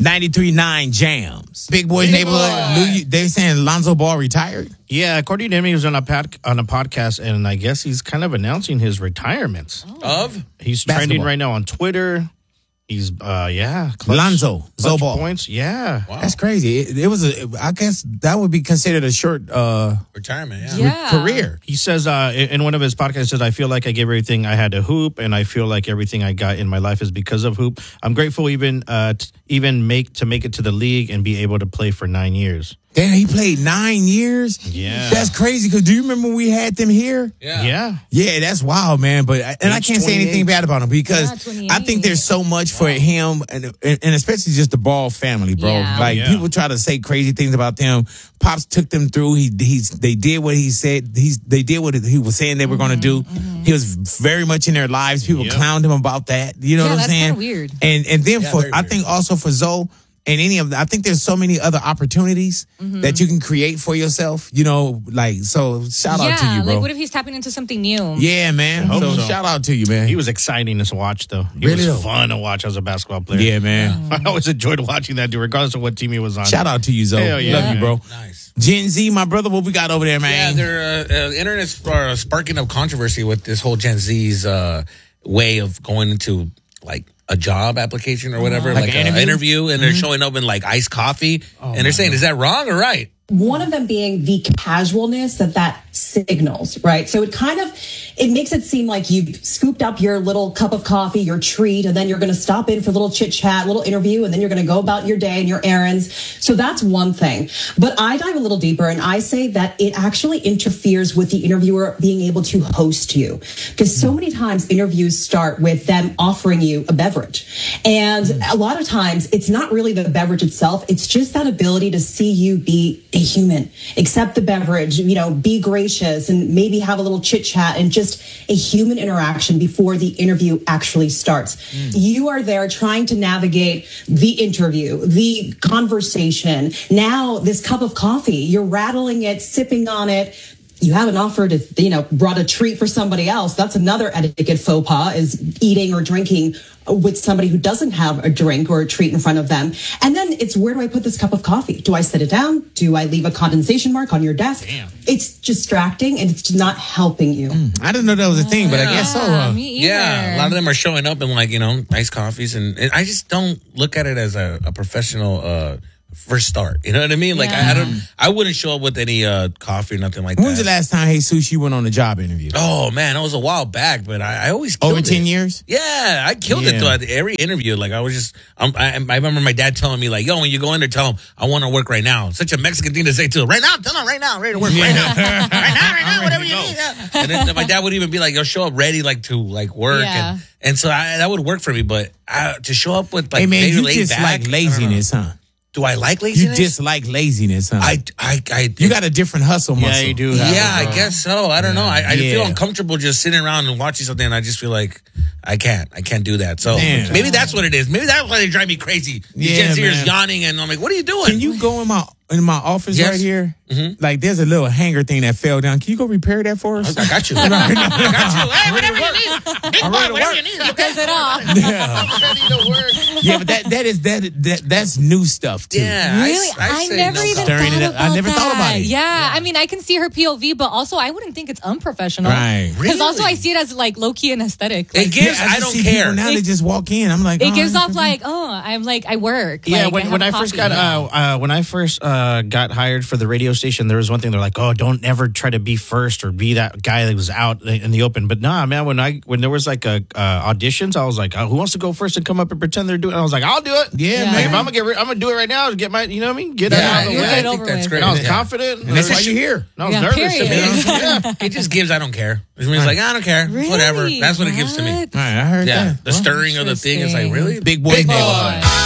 93.9 Jams. Big Boy's Neighborhood. They're saying Lonzo Ball retired? Yeah, according to him, he was on a podcast, and I guess he's kind of announcing his retirement. He's trending right now on Twitter. He's, Lonzo Ball. Points. Yeah. Wow. That's crazy. It was I guess that would be considered a short retirement, career. He says in one of his podcasts, he says, I feel like I gave everything I had to hoop, and I feel like everything I got in my life is because of hoop. I'm grateful even make it to the league and be able to play for 9 years. Damn, he played 9 years? Yeah. That's crazy, because do you remember when we had them here? Yeah. Yeah, that's wild, man. But I can't say anything bad about him, because I think there's so much for him, and especially just the Ball family, bro. Yeah. People try to say crazy things about them. Pops took them through. They did what he said. They did what he was saying they were going to do. He was very much in their lives. People clowned him about that. You know what I'm saying? That's weird. And then I think also for Zoe, and any of I think there's so many other opportunities that you can create for yourself, so shout out to you, bro. Like, what if he's tapping into something new? Yeah, man. So shout out to you, man. He was exciting to watch, though. He was fun to watch as a basketball player. Yeah, man. I always enjoyed watching that dude, regardless of what team he was on. Shout out to you, Zoe. Hell yeah. Love you, bro. Nice. Gen Z, my brother, what we got over there, man? Yeah, their internet's sparking up controversy with this whole Gen Z's way of going into, like, a job application or whatever, like an interview, and they're showing up in like iced coffee, and they're saying, is that wrong or right? One of them being the casualness that signals, right? So it makes it seem like you've scooped up your little cup of coffee, your treat, and then you're going to stop in for a little chit chat, little interview, and then you're going to go about your day and your errands. So that's one thing. But I dive a little deeper, and I say that it actually interferes with the interviewer being able to host you. Because so many times interviews start with them offering you a beverage. And a lot of times it's not really the beverage itself. It's just that ability to see you be a human, accept the beverage, be gracious, and maybe have a little chit chat and just a human interaction before the interview actually starts. You are there trying to navigate the interview, the conversation. Now, this cup of coffee, you're rattling it, sipping on it. You haven't offered, brought a treat for somebody else. That's another etiquette faux pas, is eating or drinking with somebody who doesn't have a drink or a treat in front of them. And then it's, where do I put this cup of coffee? Do I set it down? Do I leave a condensation mark on your desk? Damn. It's distracting, and it's not helping you. I didn't know that was a thing, but I guess so. Me either. Yeah, a lot of them are showing up in iced coffees, and I just don't look at it as a professional first start. You know what I mean? Like, I wouldn't show up with any coffee or nothing like that. When's the last time Jesus you went on a job interview? Oh man, that was a while back, but I always killed over it. 10 years. Yeah, I killed it throughout every interview. Like, I was just, I remember my dad telling me, like, yo, when you go in there, tell him I want to work right now. Such a Mexican thing to say too. Right now, tell him right now, ready to work right now, right now, whatever you need. And then my dad would even be like, yo, show up ready, like to work, and so that would work for me. But to show up with like, hey man, you laid just back, like laziness, huh? Do I like laziness? You dislike laziness, huh? You got a different hustle muscle. Yeah, you do. I guess so. I don't know. I feel uncomfortable just sitting around and watching something, and I just feel like I can't do that. So maybe that's what it is. Maybe that's why they drive me crazy. Gen Zers yawning, and I'm like, what are you doing? Can you go in my office right here? Like, there's a little hanger thing that fell down. Can you go repair that for us? I got you. I got you. Hey, whatever you need. Big boy, whatever you need. Because it all. I'm ready to work. Yeah, but that's new stuff too. Yeah, Really? I never even thought about I never thought about it. Yeah, I mean, I can see her POV, but also I wouldn't think it's unprofessional. Right. Because also I see it as like low key and aesthetic. Like, It gives. I don't care. Now they just walk in. I'm like, it gives off like, I'm like, I work. Yeah, like, when I first got hired for the radio station, there was one thing they're like, oh, don't ever try to be first or be that guy that was out in the open. But nah, man, when there was like auditions, I was like, who wants to go first and come up and pretend they're doing it? I was like, I'll do it. Yeah, Like, man. if I'm gonna do it right now, get my, you know what I mean? Get it out of the way. I think that's great. And I was confident. And that's why you're here. I was nervous. Period. It just gives. I don't care. It means like, I don't care. Really? Whatever. That's what it gives to me. What? All right, I heard that. The stirring of the thing is like, really? Big boy.